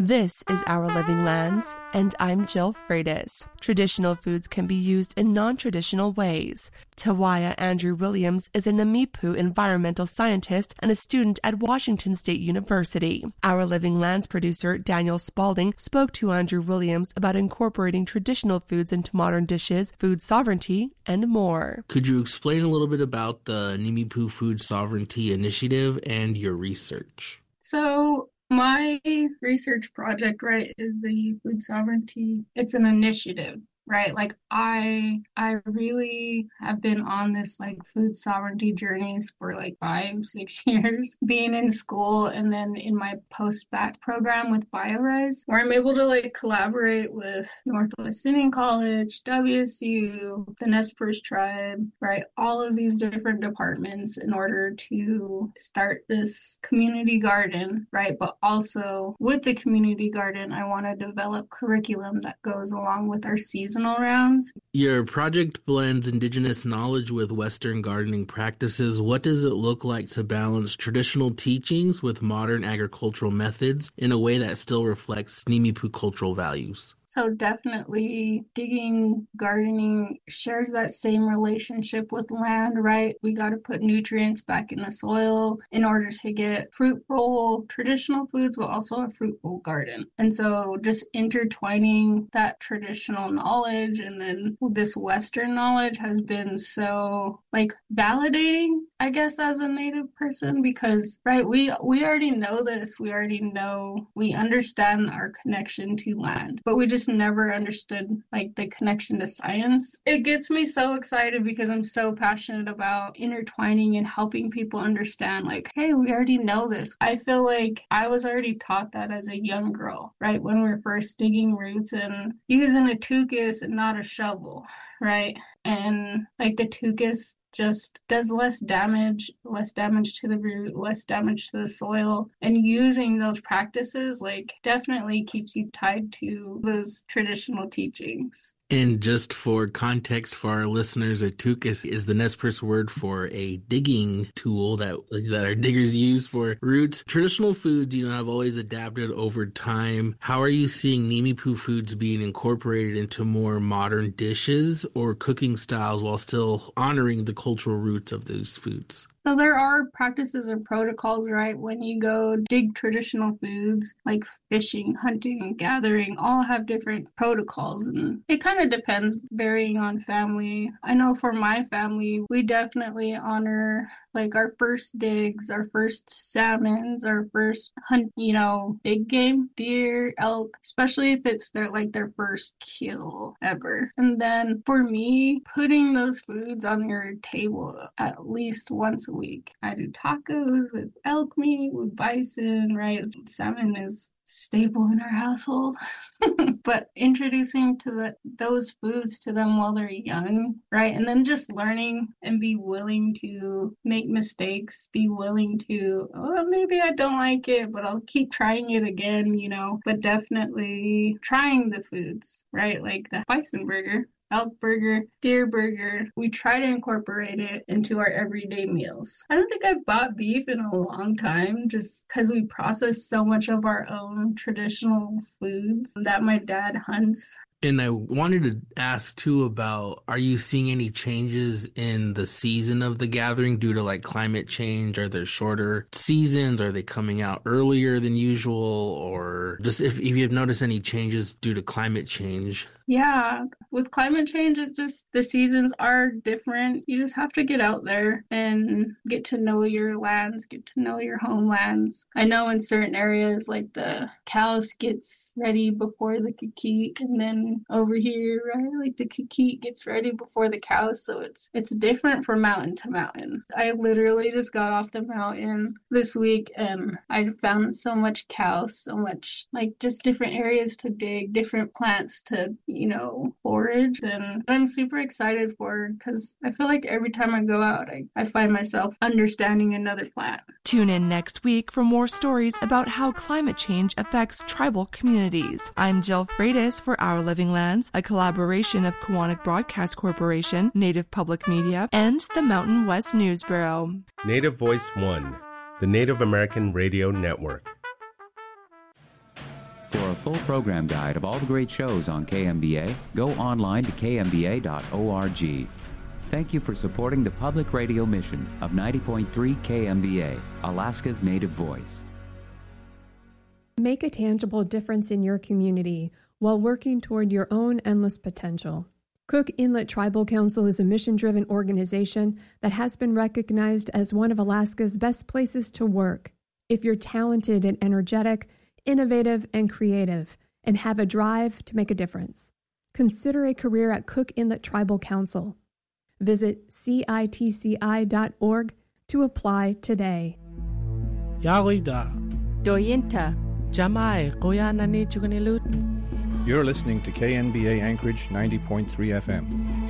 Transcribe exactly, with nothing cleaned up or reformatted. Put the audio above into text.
This is Our Living Lands, and I'm Jill Freitas. Traditional foods can be used in non-traditional ways. Tawaya Andrew Williams is a Namipu environmental scientist and a student at Washington State University. Our Living Lands producer Daniel Spalding spoke to Andrew Williams about incorporating traditional foods into modern dishes, food sovereignty, and more. Could you explain a little bit about the Namipu Food Sovereignty Initiative and your research? So my research project, right, is the food sovereignty. It's an initiative, right? Like I, I really have been on this like food sovereignty journeys for like five, six years, being in school and then in my post-bac program with BioRise, where I'm able to like collaborate with Northwest Indian College, W S U, the Nez Perce Tribe, right? All of these different departments in order to start this community garden, right? But also with the community garden, I want to develop curriculum that goes along with our season seasonal rounds. Your project blends indigenous knowledge with Western gardening practices. What does it look like to balance traditional teachings with modern agricultural methods in a way that still reflects Namipu cultural values? So definitely digging, gardening shares that same relationship with land, right? We got to put nutrients back in the soil in order to get fruitful traditional foods, but also a fruitful garden. And so just intertwining that traditional knowledge and then this Western knowledge has been so like validating, I guess, as a Native person, because, right, we, we already know this. We already know, we understand our connection to land, but we just never understood like the connection to science. It gets me so excited because I'm so passionate about intertwining and helping people understand like, hey, we already know this. I feel like I was already taught that as a young girl, right? When we were first digging roots and using a tuchus and not a shovel, right? And like the tuchus just does less damage, less damage to the root, less damage to the soil. And using those practices, like, definitely keeps you tied to those traditional teachings. And just for context for our listeners, a tuchus is the Nez Perce word for a digging tool that that our diggers use for roots. Traditional foods, you know, have always adapted over time. How are you seeing Namipu foods being incorporated into more modern dishes or cooking styles while still honoring the cultural roots of those foods? So there are practices and protocols, right? When you go dig traditional foods like fishing, hunting, gathering, all have different protocols. And it kind of depends varying on family. I know for my family, we definitely honor like our first digs, our first salmons, our first hunt, you know, big game, deer, elk, especially if it's their like their first kill ever. And then for me, putting those foods on your table at least once a week. I do tacos with elk meat, with bison, right? Salmon is staple in our household. But introducing to the, those foods to them while they're young, right? And then just learning and be willing to make mistakes, be willing to, oh, maybe I don't like it, but I'll keep trying it again, you know, but definitely trying the foods, right? Like the bison burger, elk burger, deer burger. We try to incorporate it into our everyday meals. I don't think I've bought beef in a long time just because we process so much of our own traditional foods that my dad hunts. And I wanted to ask, too, about, are you seeing any changes in the season of the gathering due to, like, climate change? Are there shorter seasons? Are they coming out earlier than usual? Or just if, if you've noticed any changes due to climate change? Yeah, with climate change, it's just the seasons are different. You just have to get out there and get to know your lands, get to know your homelands. I know in certain areas, like the cows gets ready before the kikik, and then over here, right, like the kikik gets ready before the cows. So it's it's different from mountain to mountain. I literally just got off the mountain this week, and I found so much cows, so much like just different areas to dig, different plants to, you know, forage. And I'm super excited for because I feel like every time I go out, I, I find myself understanding another plant. Tune in next week for more stories about how climate change affects tribal communities. I'm Jill Freitas for Our Living Lands, a collaboration of Koahnic Broadcast Corporation, Native Public Media, and the Mountain West News Bureau. Native Voice One, the Native American Radio Network. For a full program guide of all the great shows on K M B A, go online to k m b a dot org. Thank you for supporting the public radio mission of ninety point three K M B A, Alaska's native voice. Make a tangible difference in your community while working toward your own endless potential. Cook Inlet Tribal Council is a mission-driven organization that has been recognized as one of Alaska's best places to work. If you're talented and energetic, innovative and creative, and have a drive to make a difference, consider a career at Cook Inlet Tribal Council. Visit citci dot org to apply today. Yarida. Doyinta. Jamai. Koyanani Chugunilut. You're listening to K N B A Anchorage ninety point three F M.